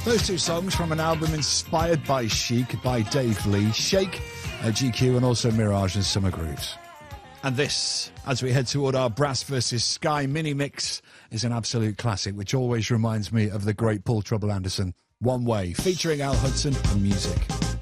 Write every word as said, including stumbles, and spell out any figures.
Those two songs from an album inspired by Chic by Dave Lee, Shake, uh, G Q, and also Mirage and Summer Grooves. And this, as we head toward our Brass versus Sky mini mix, is an absolute classic, which always reminds me of the great Paul Trouble Anderson, One Way, featuring Al Hudson and music.